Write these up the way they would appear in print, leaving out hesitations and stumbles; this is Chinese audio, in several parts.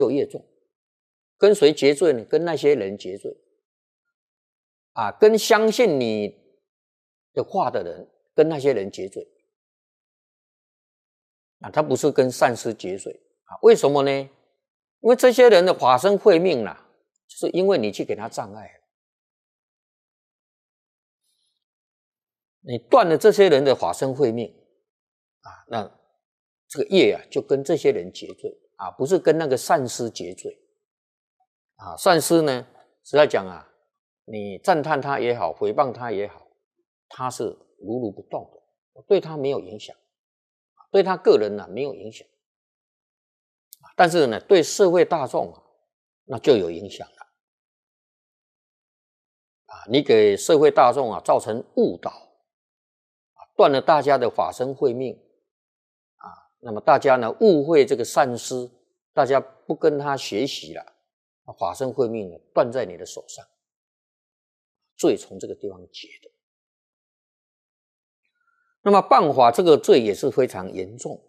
就越重。跟谁结罪呢？跟那些人结罪啊，跟相信你的话的人，跟那些人结罪啊，他不是跟善师结罪啊？为什么呢？因为这些人的法身慧命啦，就是因为你去给他障碍了，你断了这些人的法身慧命啊，那这个业啊就跟这些人结罪啊，不是跟那个善师结罪啊。善师呢，实在讲啊，你赞叹他也好，诽谤他也好，他是如如不动的，对他没有影响，对他个人呢没有影响，但是呢，对社会大众啊，那就有影响了啊！你给社会大众啊造成误导啊，断了大家的法身慧命啊，那么大家呢误会这个善师，大家不跟他学习了，法身慧命呢断在你的手上，罪从这个地方结的。那么谤法这个罪也是非常严重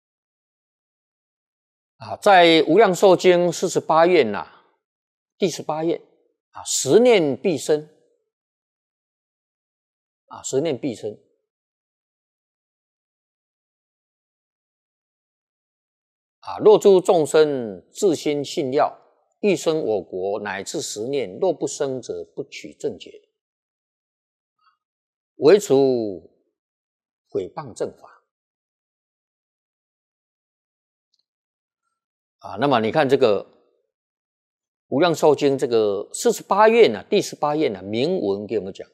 啊，在《无量寿经》48愿第18愿啊，10念必生啊，10念必生啊，若诸众生自心信要，欲生我国，乃至10念，若不生者，不取正觉，唯除毁谤正法啊。那么你看这个《无量寿经》这个48愿第18愿明文给我们讲，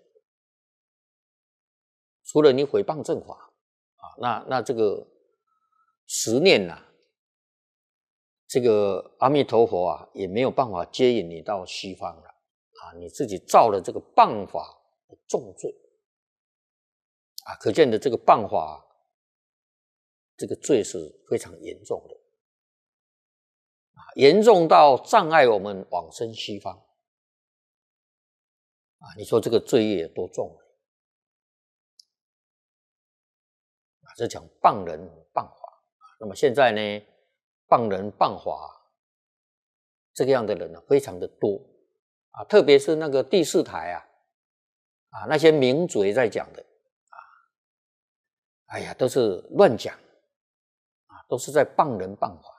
除了你毁谤正法啊，那这个10念这个阿弥陀佛啊也没有办法接引你到西方了啊，你自己造了这个谤法的重罪啊，可见的这个谤法这个罪是非常严重的啊，严重到障碍我们往生西方啊，你说这个罪业有多重啊？这讲谤人谤法啊，那么现在呢，谤人谤法这个样的人呢非常的多啊，特别是那个第4台啊那些名嘴在讲的啊，哎呀都是乱讲啊，都是在谤人谤法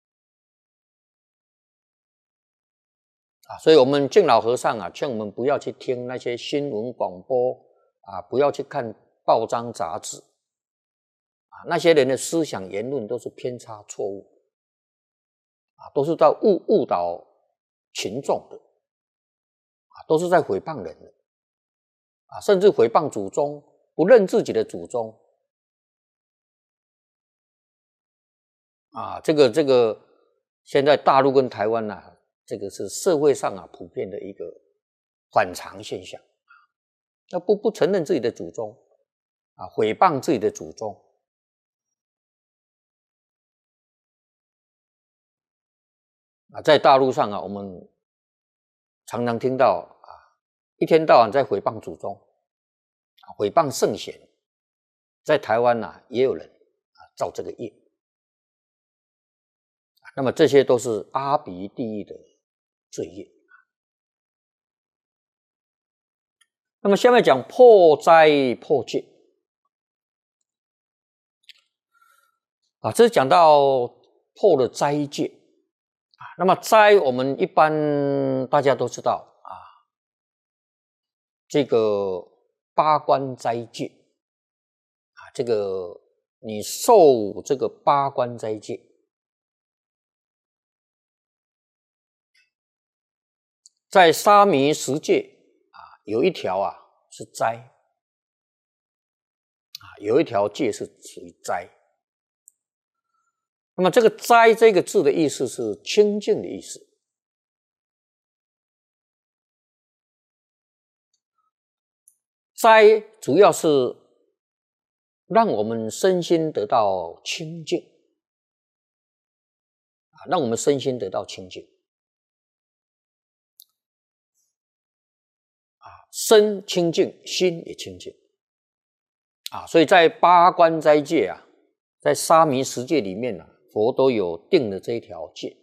啊，所以我们敬老和尚啊劝我们不要去听那些新闻广播啊，不要去看报章杂志啊，那些人的思想言论都是偏差错误啊，都是在误导群众的啊，都是在诽谤人的啊，甚至诽谤祖宗，不认自己的祖宗啊，这个现在大陆跟台湾这个是社会上普遍的一个反常现象，那不承认自己的祖宗啊，诽谤自己的祖宗啊，在大陆上我们常常听到一天到晚在诽谤祖宗啊，诽谤圣贤，在台湾也有人造这个业，那么这些都是阿鼻地狱的罪业。那么下面讲破灾破戒啊，这是讲到破了灾戒啊。那么灾我们一般大家都知道这个8关斋戒啊，这个你受这个8关斋戒，在沙弥10戒有一条是斋有一条戒是属于斋。那么这个斋这个字的意思是清净的意思。斋主要是让我们身心得到清净让我们身心得到清净身清净，心也清净所以在8关斋戒在沙弥10戒里面佛都有定了这一条戒